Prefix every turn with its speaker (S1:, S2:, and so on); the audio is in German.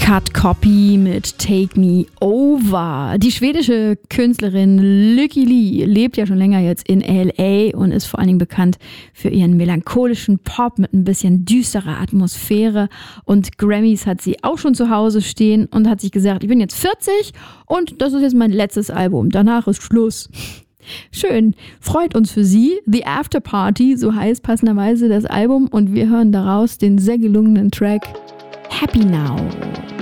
S1: Cut Copy mit Take Me Over. Die schwedische Künstlerin Lykke Li lebt ja schon länger jetzt in LA und ist vor allen Dingen bekannt für ihren melancholischen Pop mit ein bisschen düsterer Atmosphäre. Und Grammys hat sie auch schon zu Hause stehen und hat sich gesagt, ich bin jetzt 40 und das ist jetzt mein letztes Album. Danach ist Schluss. Schön, freut uns für sie. The After Party, so heißt passenderweise das Album, und wir hören daraus den sehr gelungenen Track Happy Now.